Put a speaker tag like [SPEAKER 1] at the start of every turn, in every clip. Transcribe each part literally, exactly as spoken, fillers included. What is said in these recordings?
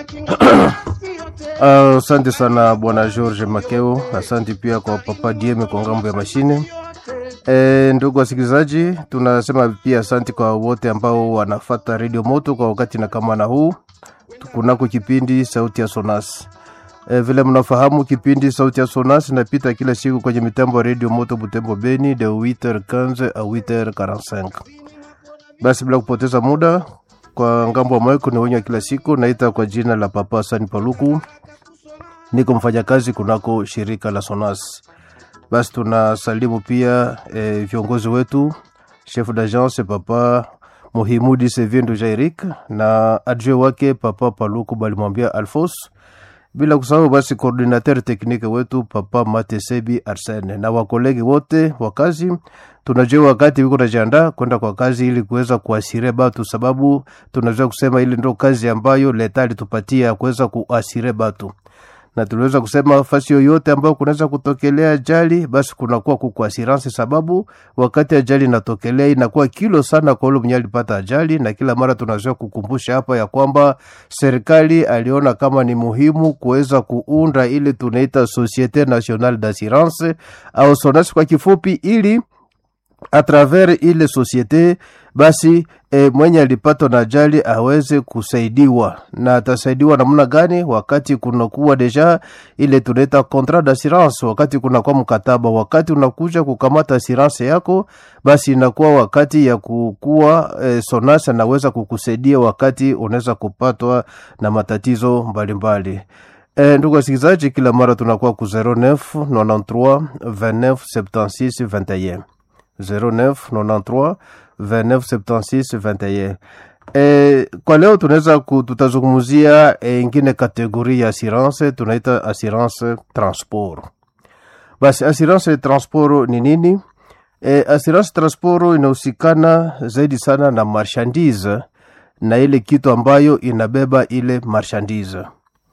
[SPEAKER 1] Asante uh, sana bwana George Makeo, asante pia kwa papa Dieme kwa ngambo ya mashine. E, ndugu wasikilizaji, tunasema pia asante kwa wote ambao wanafuata Radio Moto kwa wakati na kama na huu. Kunako kipindi Sauti ya Sonas. E, vile mnafahamu kipindi Sauti ya Sonas inapita kila siku kwenye mitambo ya Radio Moto Butembo Beni de huit heures quinze à huit heures quarante-cinq. Basi bila kupoteza muda, kwa ngambo wa mweko ni wenye kila siku, naita kwa jina la Papa Sani Paluku. Niko mfanyakazi kunako shirika la Sonas. Basi tunasalimu pia e, viongozi wetu, chef d'agence Papa Muhimudi Sevindo Jairik na adjoint wake Papa Paluku Balimwambia Alfos. Bila kusahau basi coordinateur technique wetu Papa Matesebi Arsene na wakolegi wote wa kazi. Tunajua wakati wiko najiandaa kwenda kwa kazi ili kuweza kuasire batu, sababu tunaweza kusema ili ndio kazi ambayo leta alitupatia kuweza kuasire batu. Na tuliweza kusema fasi yoyote ambayo kunaweza kutokelea ajali, basi kunakuwa kuku assurance, sababu wakati ajali inatokelea inakuwa kilo sana kwa yule mwenye alipata ajali. Na kila mara tunazoea kukumbusha hapa ya kwamba serikali aliona kama ni muhimu kuweza kuunda ile tunaita Société Nationale d'Assurance au SONAS kwa kifupi, ili a travers ile societe basi e, mwenye alipata na ajali aweze kusaidiwa. Na atasaidiwa namna gani? Wakati kunakuwa deja ile tunaita contrat d'assurance, wakati kunakuwa mkataba, wakati unakuja kukamata assurance yako, basi inakuwa wakati ya kukua e, SONAS anaweza kukusaidia wakati unaweza kupatwa na matatizo mbalimbali. E, ndugu wasikilizaji, kila mara tunakuwa ku zero neuf quatre-vingt-treize vingt-neuf soixante-seize vingt et un zero neuf quatre-vingt-treize vingt-neuf soixante-seize vingt et un. E, kwa leo tunaweza tutazungumzia e, ingine kategori ya assurance, tunaita assurance transport. Basi assurance transport ni nini? E, assurance transport inahusikana zaidi sana na marchandise na ile kitu ambayo inabeba ile marchandise.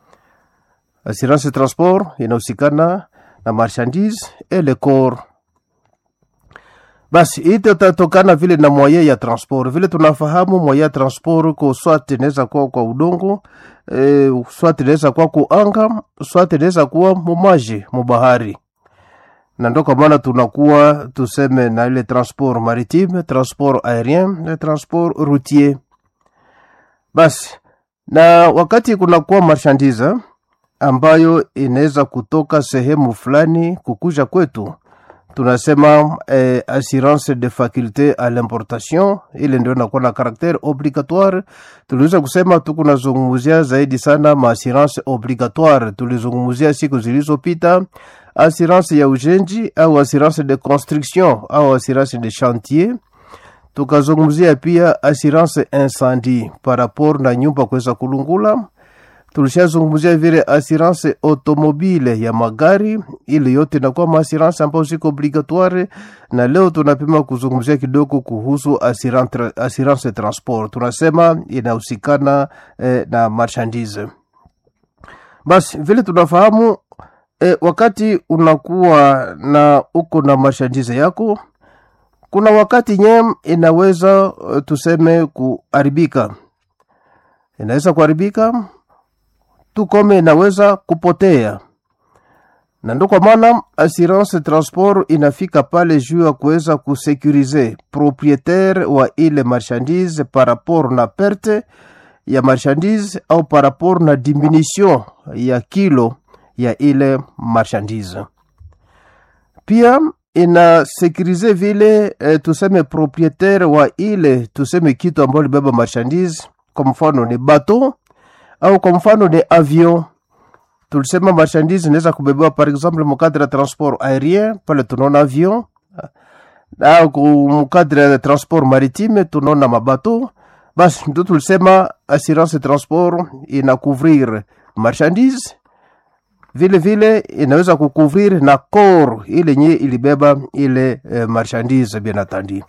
[SPEAKER 1] Assurance transport inahusikana na marchandise et le corps. Basi ito tatokana vile na moyen ya transport. Vile tunafahamu moyen ya transport kwa swati inaweza kuwa kwa udongo, e, swati inaweza kuwa kwa anga, swati inaweza kuwa mumaji, mubahari. Na ndo kwa maana tunakuwa tuseme na ile transport maritime, transport aérien na transport routier. Basi na wakati kunakuwa marchandise ambayo inaweza kutoka sehemu fulani kukuja kwetu, tunasema eh, assurance de faculté à l'importation. Ile ndio inakuwa na caractère obligatoire. Tuliweza kusema tukunazungumzia zaidi sana ma assurance obligatoire. Tulizungumzia siku zilizopita assurance ya ujenzi au assurance de construction au assurance de chantier. Tukazungumzia pia assurance incendie par rapport na nyumba kuweza kulungula. Tulishazungumzia vile assurance automobile ya magari, ile yote inakuwa ma assurance ambayo ziko obligatoire. Na leo tunapima kuzungumzia kidogo kuhusu assurance assurance transport. Tunasema inahusikana eh, na marchandise. Basi vile tunafahamu eh, wakati unakuwa na uko na marchandise yako, kuna wakati nyem inaweza uh, tuseme kuharibika. Inaweza kuharibika tukome, inaweza kupotea. Na ndo kwa maana assurance transport inafika pale juu ya kuweza kusekurize propriétaire wa ile marchandise par rapport na perte ya marchandise au par rapport na diminution ya kilo ya ile marchandise. Pia ina sekurize vile eh, tuseme propriétaire wa ile tuseme kitu ambacho libeba marchandise, kwa mfano ni bateau au kwa mfano ni avion. Tulisema marchandise inaweza kubebewa par exemple mu cadre de transport aérien, pale tunaona avion, au mu cadre de transport maritime tunaona mabateau. Basi ndio tulisema assurance transport ina couvrir marchandise, vile vile inaweza kucouvrir na corps ile nye ilibeba ile eh, marchandise bien entendu.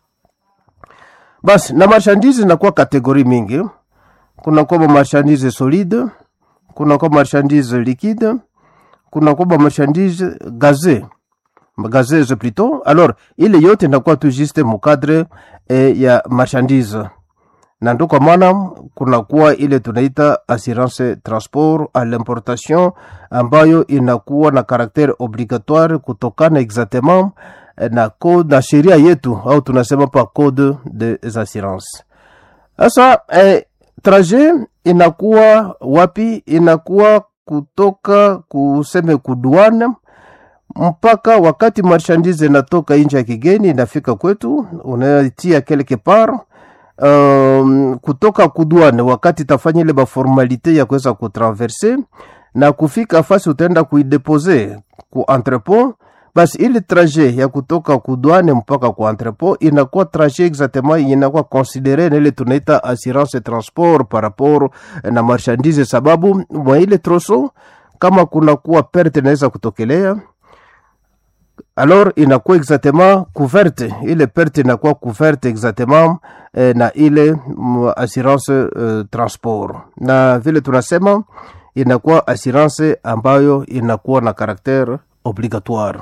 [SPEAKER 1] Basi na marchandise inakuwa kategori mingi. Kuna kwa marchandise solide, kuna kwa marchandise liquide, kuna kwa marchandise gazé, gazeuse plutôt. Alors ile yote inakuwa tout juste mu cadre eh, ya marchandise. na ndo kwa maana kunakuwa ile tunaita assurance transport à l'importation ambayo inakuwa na karaktere obligatoire kutokana exactement na code na sheria yetu au tunasema pa code des assurances. Sasa eh, trajet inakuwa wapi? Inakuwa kutoka kuseme kuduane mpaka wakati marchandise inatoka nje ya kigeni inafika kwetu, unatia quelque part. Um, kutoka kuduane wakati tafanya ile ba formalite ya kuweza kutraverser na kufika fasi utaenda kuideposer ku entrepot. Basi ile trajet ya kutoka kuduane mpaka ku entrepot inakuwa trajet exactement inakuwa considéré na ile tunaita assurance transport par rapport na marchandise, sababu mwa ile troso kama kuna kuwa perte inaweza kutokelea, alors inakuwa exactement couverte, ile perte inakuwa couverte exactement eh, na ile mm, assurance uh, transport, na vile tunasema inakuwa assurance ambayo inakuwa na karaktere obligatoire.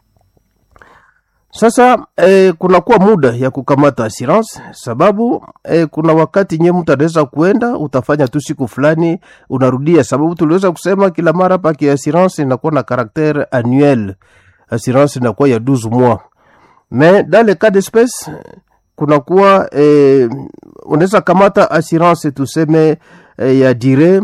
[SPEAKER 1] Sasa eh, kuna kuwa muda ya kukamata assurance, sababu eh, kuna wakati nye mtu anaweza kuenda utafanya tu siku fulani unarudia, sababu tuliweza kusema kila mara pa ki assurance inakuwa na karaktere annuel, assurance inakuwa ya douze mois. Mais dans le cas d'espèce kuna kuwa eh, unaweza kamata assurance tuseme eh, ya dire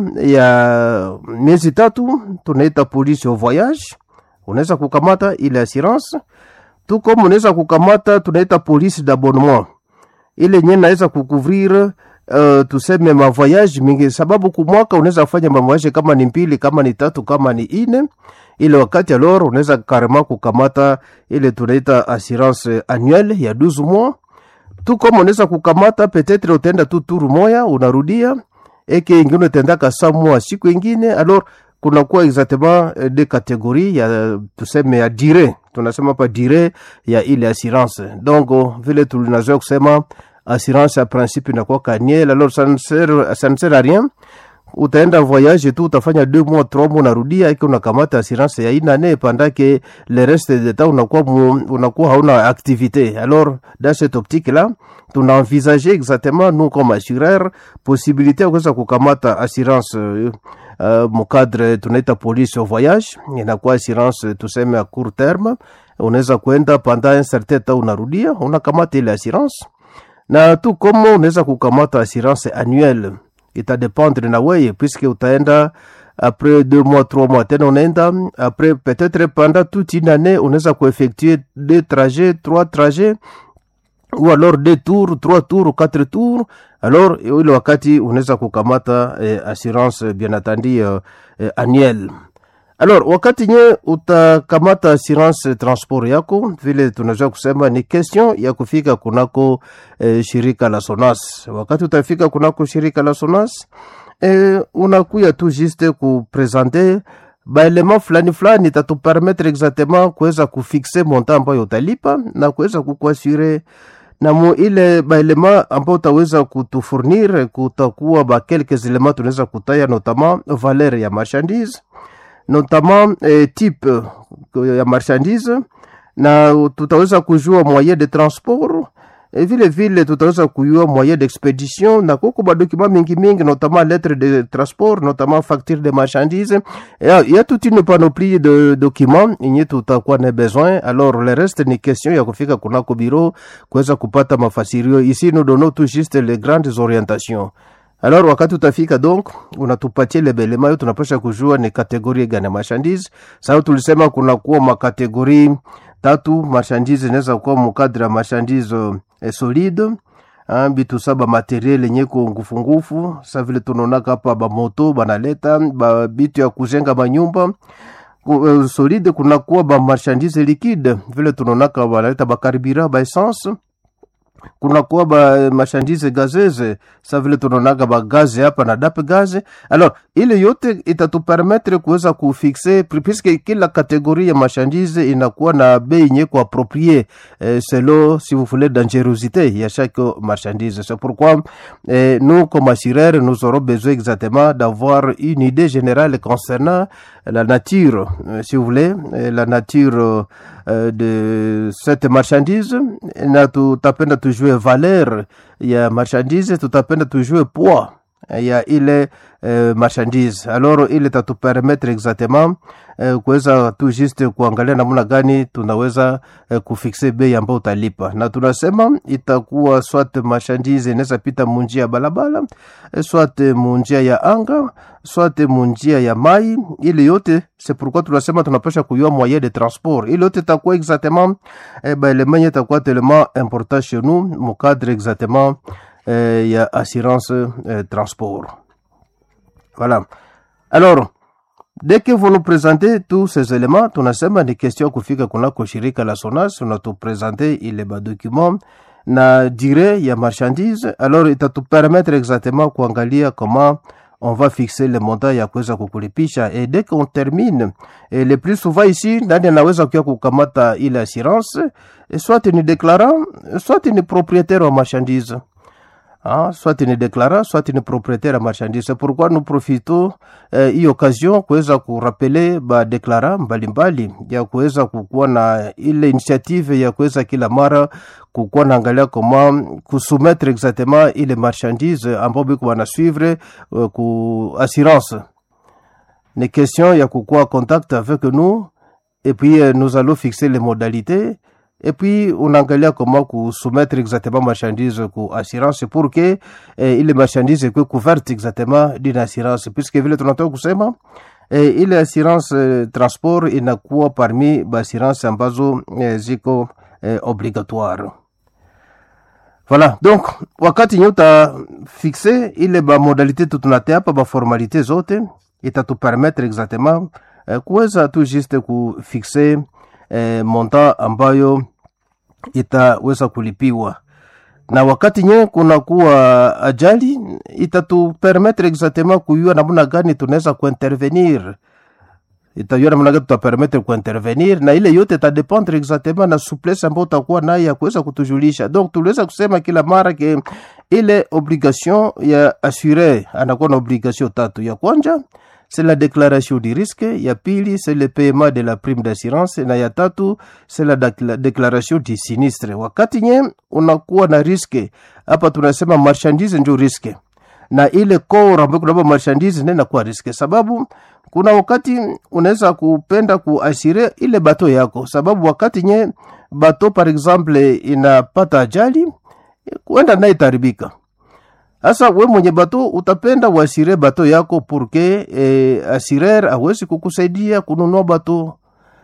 [SPEAKER 1] ya miezi tatu, tunaita police au voyage, unaweza kukamata ile assurance. Tu comme unaweza kukamata tunaita police d'abonnement, ile nye naweza kucouvrir uh, tuseme ma voyage mingi, sababu kumwaka unaweza kufanya ma voyage kama ni mbili, kama ni tatu, kama ni ine. Ile wakati alors unaweza karema kukamata ile tunaita assurance annuelle ya douze mois. Tu comme unaweza kukamata peut-être utenda tu turu moya unarudia, eke ingine utendaka sa mois siku ingine. Alors kuna kuwa exactement de catégories ya tuseme ya dire, tunasema pa dire ya ile assurance. Donc vile tulinazoea kusema assurance ya principe inakuwa kaniel, alors ça ne sert ça ne sert à rien. Utaenda voyage tu utafanya deux mois trois mois unarudia, iko unakamata assurance ya ina ne pendant que le reste de temps unakuwa unakuwa hauna activité. Alors dans cette optique là tuna envisager exactement nous comme assureur possibilité ya kuweza kukamata assurance uh, uh, mkadre tunaita police au voyage, inakuwa assurance tuseme à court terme, unaweza kwenda pendant un certain temps unarudia unakamata ile assurance. Na tu comme unaweza kukamata assurance annuelle, ita dépendre na wewe, puisque utaenda après deux mois trois mois tena unaenda après peut-être pendant toute une année unaweza kueffectuer deux trajets trois trajets ou alors deux tours trois tours quatre tours. Alors ile wakati unaweza kukamata eh, assurance bien entendu eh, eh, annuelle. Alors wakati nye utakamata assurance transport yako, vile tunaweza kusema ni question ya kufika kunako eh, shirika la SONAS. Wakati utafika kunako shirika la SONAS, eh, unakuya tu juste kupresenter baelema fulani fulani tatu permettre exactement kuweza kufixe montant ambayo utalipa na kuweza kukuassurer na mo ile baelema ambao utaweza kutufurnir, kutakuwa ba quelques éléments tunaweza kutaya, notamment valeur ya marchandise, notamment eh, type ya marchandise, na tutaweza kujua moyen de transport, et vile vile tutaweza kujua moyen d'expédition, na kuko ba document mingi mingi, notamment lettre de transport, notamment facture de marchandise. Il y a toute une panoplie de documents yenye tutakuwa na besoin. Alors le reste ni question ya kufika kunako bureau kuweza kupata mafasirio. Ici nous donnons tout juste les grandes orientations. Alors wakati utafika donc unatupatie le belema yote, tunapasha kujua ni kategoria gani ya marchandise. Sasa tulisema kuna kuwa makategori tatu. Marchandise inaweza kuwa mkadra marchandise eh, solide, ah, bitu saba materiel yenye ko ngufu ngufu, sasa vile tunaonaka hapa ba moto banaleta ba bitu ya kujenga manyumba. Uh, solide kuna kuwa ba marchandise liquide, vile tunaonaka banaleta ba carburant, ba essence. Kuna kuwa ba marchandise gazeuse, sa vile tunaonaga ba gaze hapa na dape gaze. Alors ile yote itatupermettre kuweza kufixe, puisque kila kategorie ya marchandise inakuwa na bei yenye kwa approprié eh, selon si vous voulez dangerosité ya chaque marchandise. C'est pourquoi eh, nous comme assureurs nous aurons besoin exactement d'avoir une idée générale concernant la nature, eh, si vous voulez, eh, la nature uh, de cette marchandise, na tutapenda tujue valeur ya marchandise, tutapenda tujue poids ya ile uh, marchandise. Alors ile tatupermettre exactement uh, kuweza tu juste kuangalia namna gani tunaweza uh, kufixe bei ambayo utalipa, na tunasema itakuwa soit marchandise inaweza pita munjia balabala, soit munjia ya anga, soit munjia ya mai. Ile yote c'est pourquoi tunasema tunapasha kuyua moyen de transport. Ile yote itakuwa exactement eh, ba element itakuwa tellement important chez nous mu cadre exactement eh, ya assurance eh, transport. Voilà. Alors, dès que vous nous présentez tous ces éléments, tunasema ni question kufika kunako shirika la SONAS, unatupresenter ile ba document na durée ya marchandise. Alors itatupermettre exactement kuangalia comment on va fixer le montant ya kuweza kukulipisha. Et dès qu'on termine, et le plus souvent ici, nani anaweza kuya kukamata ile assurance, soit ni déclarant, soit ni propriétaire wa marchandise. Ah, soit ni déclarant, soit ni propriétaire à marchandise. C'est pourquoi nous profitons eh, hii occasion kuweza kurapele ba déclarant mbalimbali ya kuweza kukuwa na ile initiative ya kuweza kila mara kukuwa na angalia kama kusoumettre exactement ile marchandise ambao biko wana suivre uh, ku assurance. Ni question ya kukuwa contact avec nous et puis euh, nous allons fixer les modalités. Et puis on angalia comment ku soumettre exactement marchandise ku assurance pour que eh, ile marchandise ikuwe couverte exactement d'une assurance, puisque vile tunatoka kusema eh, ile assurance eh, transport inakuwa parmi ba assurance ambazo eh, ziko eh, obligatoire. Voilà, donc wakati nyuta fixe ile ba modalité tutunate hapa ba formalité zote itatupermettre exactement eh, kuweza tu juste ku fixe eh, montant ambayo itaweza kulipiwa. Na wakati nye kuna kuwa ajali itatupermettre exactement kuyua namna gani tunaweza kuintervenir. Itajua namna gani tutapermettre kuintervenir, na ile yote ta dépendre exactement na souplesse ambayo utakuwa nayo ya kuweza kutujulisha. Donc tuliweza kusema kila mara ke ile obligation ya assurer anakuwa na obligation tatu. Ya kwanza c'est la déclaration du risque, ya pili c'est le paiement de la prime d'assurance, na ya tatu c'est la déclaration du sinistre. Wakati nye unakuwa na riske, hapa tunasema marchandise ndio riske, na ile core ambayo kuna marchandise ndio inakuwa riske, sababu kuna wakati unaweza kupenda kuasire ile bato yako, sababu wakati nye bato par exemple inapata ajali kuenda na itaribika. Asa we mwenye bato utapenda uasire bato yako porque eh, asirer awezi kukusaidia kununua bato.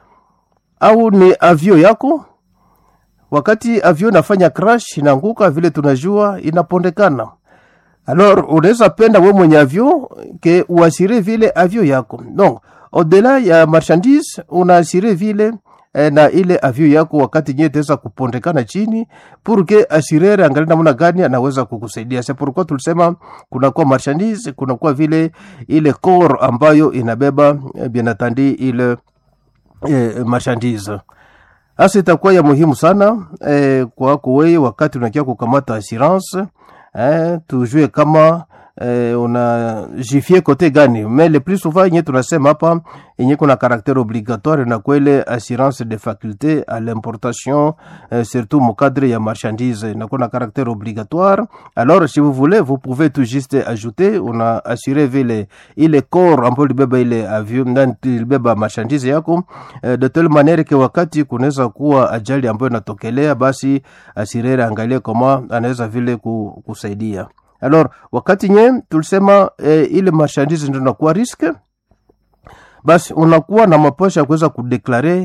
[SPEAKER 1] Au ni avio yako, wakati avio nafanya crash inanguka, vile tunajua inapondekana. Alors unaweza penda we mwenye avio ke uasire vile avio yako. Donc au-delà ya marchandise unaasire vile eh, na ile avio yako wakati nye teza kupondekana chini, purke assureur angalia namna gani anaweza kukusaidia. C'est pourquoi tulisema kuna kwa marchandise, kuna kwa vile ile core ambayo inabeba eh, bien entendu ile eh, marchandise. Asa itakuwa ya muhimu sana eh, kwa wewe wakati unakia kukamata assurance, eh, tujue kama eh, una jifie kote gani. Mais le plus souvent yenye tunasema hapa yenye kuna caractère obligatoire na kwele assurance de faculté à l'importation, eh, surtout mu cadre ya marchandise na kuna caractère obligatoire. Alors si vous voulez vous pouvez tout juste ajouter una assurer vile ile corps ambapo libeba ile avion ndani libeba marchandise yako, eh, de telle manière que wakati kunaweza kuwa ajali ambayo inatokelea, basi assureur angalie kama anaweza vile kusaidia. Alors wakati nye tulisema eh, ile marchandise ndio inakuwa risk, basi unakuwa na maposha kuweza kudeklare